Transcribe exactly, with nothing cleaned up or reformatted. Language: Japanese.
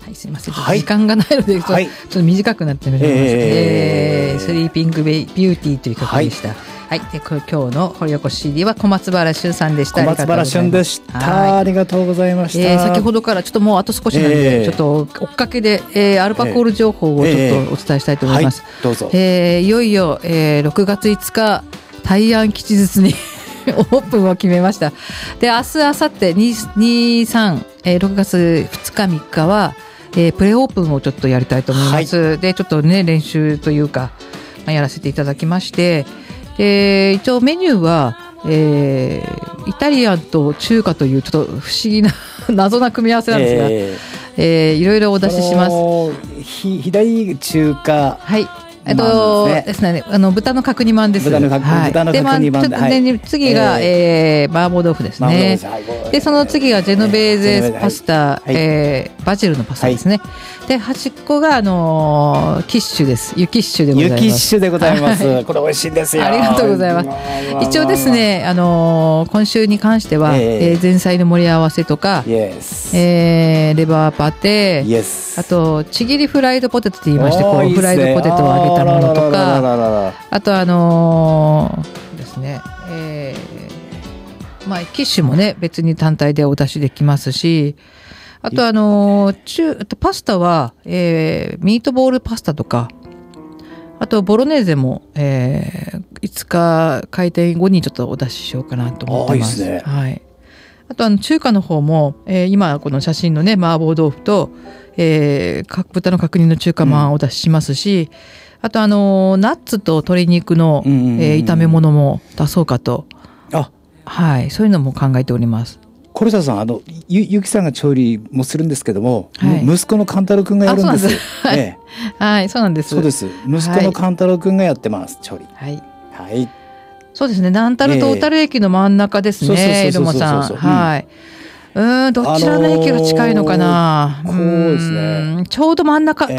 はい、すいません、 はい、 時間がないので、はい、ちょっと短くなってみました、えーえー、スリーピングビューティーという曲でした。はいはい、で今日の掘り起こし シーディー は小松原俊さんでした。 小松原俊でした。ありがとうございました。 えー、先ほどからちょっともうあと少しなんで、えー、ちょっと追っかけで、えー、アルパコール情報をちょっとお伝えしたいと思います。 えーはい、どうぞ。 えー、いよいよ、えー、ろくがついつか大安吉日にオープンを決めました。で明日明後日に、さん、えー、ろくがつふつかみっかは、えー、プレオープンをちょっとやりたいと思います。はい、でちょっとね練習というか、まあ、やらせていただきまして。えー、一応メニューは、えー、イタリアンと中華というちょっと不思議な謎な組み合わせなんですが、えーえー、いろいろお出しします。 ひ左中華、 はいえっとですね、あの豚の角煮まんです。 豚の角煮まんで、 で次が、えー、麻婆豆腐ですね。でその次がジェノベーゼパスタ、はいえー、バジルのパスタですね。はい、で端っこがあのー、キッシュです。ユキッシュでございます。 ユキッシュでございます。はい、これ美味しいんですよ。 ありがとうございます。一応ですね、あのー、今週に関しては、えーえー、前菜の盛り合わせとか、 yes. えー、レバーパテ、 yes. あとちぎりフライドポテトと言いまして、こうフライドポテトを揚げたものとか、あとあのー、ですね、えー、まあキッシュもね別に単体でお出しできますし、あとあのー、中パスタは、えー、ミートボールパスタとか、あとボロネーゼも、えー、いつか開店後にちょっとお出ししようかなと思ってます。 あ、いいですね。 はい。あとあの中華の方も、えー、今この写真のね麻婆豆腐と、えー、豚の角煮の中華まんをお出ししますし、うんあとあのナッツと鶏肉の、うんうんうんえー、炒め物も出そうかと、あ、はい、そういうのも考えております。 コルサさん、あの ゆ, ゆきさんが調理もするんですけども、はい、息子のカンタロウくんがやるんです。 はい、ええ、はい、そうなんです。 そうです。息子のカンタロウくんがやってます、調理。 はい。 はい。 そうですね。南樽と小樽駅の真ん中ですね。エルモさん。はい。うん、どちらの駅が近いのかな。 あのー、こうですね。 ちょうど真ん中。